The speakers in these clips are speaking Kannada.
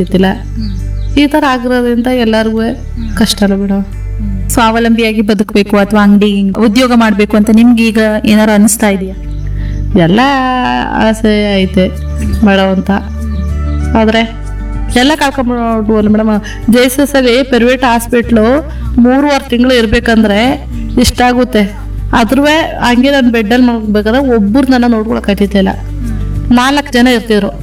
ಕಟ್ಟಿತಿಲ್ಲ. ಈ ತರ ಆಗಿರೋದ್ರಿಂದ ಎಲ್ಲರಿಗೂ ಕಷ್ಟ ಅಲ್ಲ ಮೇಡಮ್. ಸ್ವಾವಲಂಬಿಯಾಗಿ ಬದುಕಬೇಕು ಅಥವಾ ಅಂಗಡಿ ಉದ್ಯೋಗ ಮಾಡ್ಬೇಕು ಅಂತ ನಿಮ್ಗೆ ಈಗ ಏನಾರು ಅನಿಸ್ತಾ ಇದೆಯಾ? ಎಲ್ಲ ಆಸೆ ಐತೆ ಮಾಡೋ ಅಂತ, ಆದ್ರೆ ಎಲ್ಲ ಕಳ್ಕೊಂಡ್ಬಿಡೋಲ್ಲ ಮೇಡಮ್. JSS ಅಲ್ಲಿ ಪ್ರೈವೇಟ್ ಹಾಸ್ಪಿಟ್ಲು 3.5 ತಿಂಗಳು ಇರ್ಬೇಕಂದ್ರೆ ಇಷ್ಟಾಗುತ್ತೆ. ಅದ್ರೂ ಹಂಗೆ ನಾನು ಬೆಡ್ಡಲ್ಲಿ ಮಾಡ್ಬೇಕಾದ್ರೆ ಒಬ್ಬರು ನನ್ನ ನೋಡ್ಕೊಳಕ್ ಆಯ್ತಿಲ್ಲ. 4 ಜನ ಇರ್ತಿದ್ರು.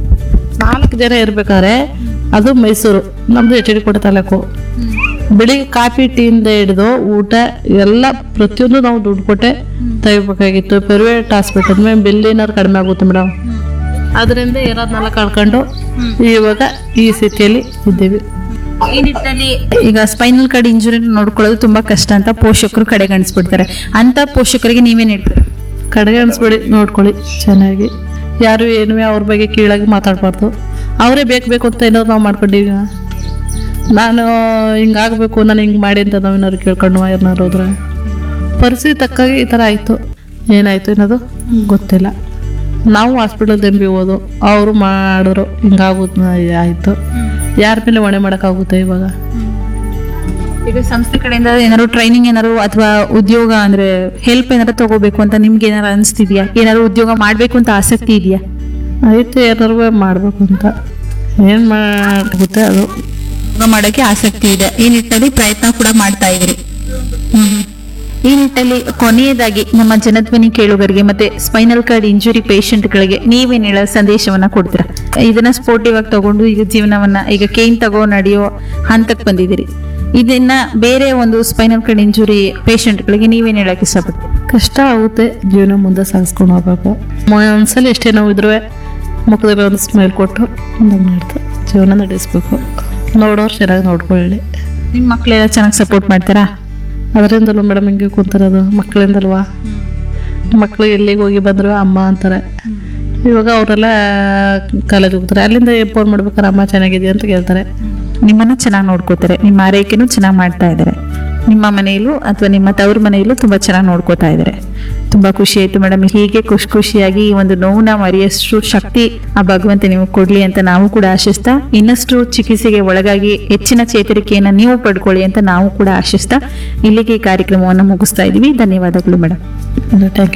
4 ಜನ ಇರ್ಬೇಕಾದ್ರೆ ಅದು ಮೈಸೂರು, ನಮ್ದು HDD ಕೋಟೆ ತಾಲೂಕು. ಬೆಳಿಗ್ಗೆ ಕಾಫಿ ಟೀಯಿಂದ ಹಿಡಿದು ಊಟ ಎಲ್ಲ ಪ್ರತಿಯೊಂದು ನಾವು ದುಡ್ಡು ಕೊಟ್ಟೆ ತೆಗಿಬೇಕಾಗಿತ್ತು. ಪ್ರೈವೇಟ್ ಹಾಸ್ಪಿಟಲ್ ಮೇಲೆ ಬಿಲ್ ಏನಾದ್ರು ಕಡಿಮೆ ಆಗುತ್ತೆ ಮೇಡಮ್. ಅದರಿಂದ ಇರೋದ್ನೆಲ್ಲ ಕಳ್ಕೊಂಡು ಇವಾಗ ಈ ಸ್ಥಿತಿಯಲ್ಲಿ ಇದ್ದೀವಿ. ಈ ನಿಟ್ಟಿನಲ್ಲಿ ಈಗ ಸ್ಪೈನಲ್ ಕಾರ್ಡ್ ಇಂಜುರಿ ನೋಡ್ಕೊಳ್ಳೋದು ತುಂಬಾ ಕಷ್ಟ ಅಂತ ಪೋಷಕರು ಕಡೆಗಣಿಸ್ಬಿಡ್ತಾರೆ. ಅಂತ ಪೋಷಕರಿಗೆ ನೀವೇನ್ ಹೇಳ್ತೀರಾ? ಕಡೆಗಣಿಸ್ಬೇಡಿ, ನೋಡ್ಕೊಳ್ಳಿ ಚೆನ್ನಾಗಿ. ಯಾರು ಏನು ಅವ್ರ ಬಗ್ಗೆ ಕೀಳಾಗಿ ಮಾತಾಡ್ಬಾರ್ದು. ಅವರೇ ಬೇಕು ಅಂತ ಏನಾದ್ರು ನಾವು ಮಾಡ್ಕೊಂಡಿವಿ. ನಾನು ಹಿಂಗಾಗಬೇಕು, ನಾನು ಹಿಂಗೆ ಮಾಡಿ ಅಂತ ನಾವೇನಾದ್ರು ಕೇಳ್ಕೊಂಡು ಯಾರನ್ನಾರು ಹೋದ್ರೆ ಪರಿಸ್ಥಿತಿ ತಕ್ಕಾಗಿ ಈ ಥರ ಆಯಿತು. ಏನಾಯಿತು ಅನ್ನೋದು ಗೊತ್ತಿಲ್ಲ. ನಾವು ಹಾಸ್ಪಿಟಲ್ ದಂಬಿ ಹೋದು, ಅವರು ಮಾಡಿದ್ರು, ಹಿಂಗಾಗುತ್ತೆ ಆಯಿತು. ಯಾರ ಮೇಲೆ ಹೊಣೆ ಮಾಡೋಕ್ಕಾಗುತ್ತೆ ಇವಾಗ? ಈಗ ಸಂಸ್ಥೆ ಕಡೆಯಿಂದ ಏನಾದ್ರು ಟ್ರೈನಿಂಗ್ ಏನಾದ್ರು ಅಥವಾ ಉದ್ಯೋಗ ಅಂದ್ರೆ ಹೆಲ್ಪ್ ಏನಾದ್ರು ತಗೋಬೇಕು ಅಂತ ನಿಮ್ಗೆ ಏನಾರು ಅನಿಸ್ತಿದ್ಯಾ? ಏನಾದ್ರು ಉದ್ಯೋಗ ಮಾಡ್ಬೇಕು ಅಂತ ಆಸಕ್ತಿ ಇದೆಯಾ? ಐತೆ, ಏನಾರು ಮಾಡ್ಬೇಕು ಅಂತ. ಏನು ಮಾಡುತ್ತೆ ಅದು ಉದ್ಯೋಗ ಮಾಡೋಕ್ಕೆ ಆಸಕ್ತಿ ಇದೆ. ಈ ನಿಟ್ಟಿನಲ್ಲಿ ಪ್ರಯತ್ನ ಕೂಡ ಮಾಡ್ತಾ ಇದ್ದೀರಿ. ಈ ನಿಟ್ಟಿನಲ್ಲಿ ಕೊನೆಯದಾಗಿ ನಮ್ಮ ಜನಧ್ವನಿ ಕೇಳುಗರಿಗೆ ಮತ್ತೆ ಸ್ಪೈನಲ್ ಕಾರ್ಡ್ ಇಂಜುರಿ ಪೇಷಂಟ್ಗಳಿಗೆ ನೀವೇನ್ ಹೇಳೋ ಸಂದೇಶವನ್ನ ಕೊಡ್ತೀರಾ? ಇದನ್ನ ಸ್ಪೋರ್ಟಿವ್ ಆಗಿ ತಗೊಂಡು ಈಗ ಜೀವನವನ್ನ ಈಗ ಕೇನ್ ತಗೋ ನಡೆಯೋ ಹಂತಕ್ಕೆ ಬಂದಿದ್ದೀರಿ. ಇದನ್ನ ಬೇರೆ ಒಂದು ಸ್ಪೈನಲ್ ಕಾರ್ಡ್ ಇಂಜುರಿ ಪೇಷಂಟ್ಗಳಿಗೆ ನೀವೇನ್ ಹೇಳಕ್ ಇಷ್ಟಪಡ್ತೀರಿ? ಕಷ್ಟ ಆಗುತ್ತೆ, ಜೀವನ ಮುಂದೆ ಸಾಗಿಸ್ಕೊಂಡು ಹೋಗ್ಬೇಕು. ಒಂದ್ಸಲ ಎಷ್ಟೇ ನೋವಿದ್ರೂ ಮುಖದಲ್ಲಿ ಒಂದು ಸ್ಮೈಲ್ ಕೊಟ್ಟು ಮಾಡ್ತಾ ಜೀವನ ನಡೆಸ್ಬೇಕು. ನೋಡೋರು ಚೆನ್ನಾಗಿ ನೋಡ್ಕೊಳ್ಳಿ. ನಿಮ್ಮ ಮಕ್ಕಳೆಲ್ಲ ಚೆನ್ನಾಗಿ ಸಪೋರ್ಟ್ ಮಾಡ್ತಾರಾ? ಅದರಿಂದಲೂ ಮೇಡಮ್ ಹಿಂಗೆ ಕೂತಿರೋದು ಮಕ್ಕಳಿಂದಲ್ವಾ. ಮಕ್ಕಳು ಎಲ್ಲಿಗೆ ಹೋಗಿ ಬಂದ್ರು ಅಮ್ಮ ಅಂತಾರೆ. ಇವಾಗ ಅವರೆಲ್ಲ ಕಾಲೇಜ್ ಹೋಗ್ತಾರೆ, ಅಲ್ಲಿಂದ ಫೋನ್ ಮಾಡ್ಬೇಕಾರೆ ಅಮ್ಮ ಚೆನ್ನಾಗಿದೆಯಾ ಅಂತ ಕೇಳ್ತಾರೆ. ನಿಮ್ಮನ್ನ ಚೆನ್ನಾಗಿ ನೋಡ್ಕೋತಾರೆ, ನಿಮ್ಮ ಆರೈಕೆನೂ ಚೆನ್ನಾಗಿ ಮಾಡ್ತಾ ಇದ್ದಾರೆ. ನಿಮ್ಮ ಮನೆಯಲ್ಲೂ ಅಥವಾ ನಿಮ್ಮ ತವ್ರ ಮನೆಯಲ್ಲೂ ತುಂಬಾ ಚೆನ್ನಾಗಿ ನೋಡ್ಕೋತಾ ಇದ್ದಾರೆ. ತುಂಬಾ ಖುಷಿ ಆಯ್ತು ಮೇಡಮ್. ಹೀಗೆ ಖುಷಿಯಾಗಿ ಈ ಒಂದು ನೋವನ್ನ ಮರೆಯಷ್ಟು ಶಕ್ತಿ ಆ ಭಗವಂತ ನಿಮಗೆ ಕೊಡ್ಲಿ ಅಂತ ನಾವು ಕೂಡ ಆಶಿಸ್ತಾ, ಇನ್ನಷ್ಟು ಚಿಕಿತ್ಸೆಗೆ ಒಳಗಾಗಿ ಹೆಚ್ಚಿನ ಚೇತರಿಕೆಯನ್ನ ನೀವು ಪಡ್ಕೊಳ್ಳಿ ಅಂತ ನಾವು ಕೂಡ ಆಶಿಸ್ತಾ ಇಲ್ಲಿಗೆ ಈ ಕಾರ್ಯಕ್ರಮವನ್ನು ಮುಗಿಸ್ತಾ ಇದೀವಿ. ಧನ್ಯವಾದಗಳು ಮೇಡಮ್. Thank you.